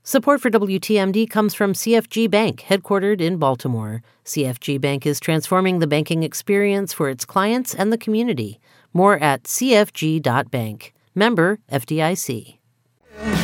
Support for WTMD comes from CFG Bank, headquartered in Baltimore. CFG Bank is transforming the banking experience for its clients and the community. More at cfg.bank. Member FDIC.